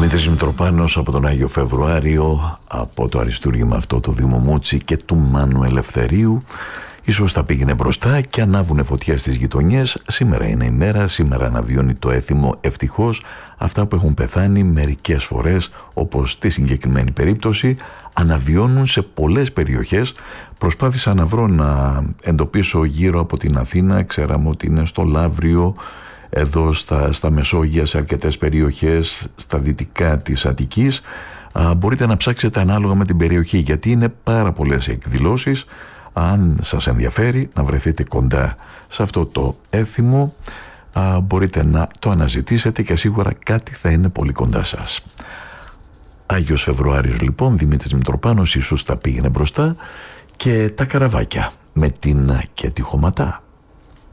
Δημήτρης Μητροπάνος από τον Άγιο Φεβρουάριο, από το αριστούργημα αυτό του Δήμου Μούτσι και του Μάνου Ελευθερίου. Ίσως θα πήγαινε μπροστά και ανάβουνε φωτιές στις γειτονιές. Σήμερα είναι η μέρα, σήμερα αναβιώνει το έθιμο. Ευτυχώς αυτά που έχουν πεθάνει μερικές φορές, όπως στη συγκεκριμένη περίπτωση, αναβιώνουν σε πολλές περιοχές. Προσπάθησα να βρω, να εντοπίσω γύρω από την Αθήνα. Ξέραμε ότι είναι στο Λαύριο, εδώ στα Μεσόγεια, σε αρκετές περιοχές, στα δυτικά της Αττικής. Μπορείτε να ψάξετε ανάλογα με την περιοχή, γιατί είναι πάρα πολλές εκδηλώσεις. Αν σας ενδιαφέρει να βρεθείτε κοντά σε αυτό το έθιμο, μπορείτε να το αναζητήσετε και σίγουρα κάτι θα είναι πολύ κοντά σας. Άγιος Φεβρουάριος λοιπόν, Δημήτρης Μητροπάνος, ίσως τα πήγαινε μπροστά, και τα καραβάκια με την και τη χωματά.